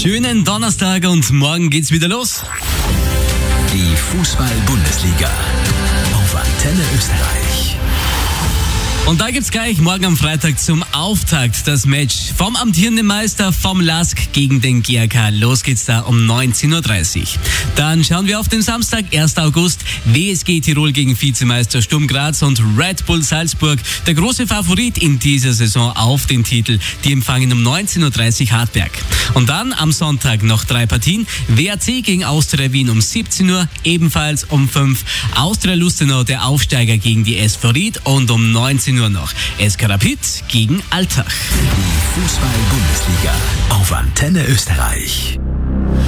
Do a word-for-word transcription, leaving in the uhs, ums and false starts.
Schönen Donnerstag und morgen geht's wieder los. Die Fußball-Bundesliga auf Antenne Österreich. Und da gibt's gleich morgen am Freitag zum Auftakt das Match vom amtierenden Meister, vom L A S K gegen den G A K. Los geht's da um neunzehn Uhr dreißig. Dann schauen wir auf den Samstag, ersten August, W S G Tirol gegen Vizemeister Sturm Graz und Red Bull Salzburg. Der große Favorit in dieser Saison auf den Titel. Die empfangen um neunzehn Uhr dreißig Hartberg. Und dann am Sonntag noch drei Partien. W A C gegen Austria Wien um siebzehn Uhr, ebenfalls um fünf. Austria Lustenau, der Aufsteiger, gegen die S V Ried und um neunzehn Uhr noch S K Rapid gegen Altach. Die Fußball-Bundesliga auf Antenne Österreich.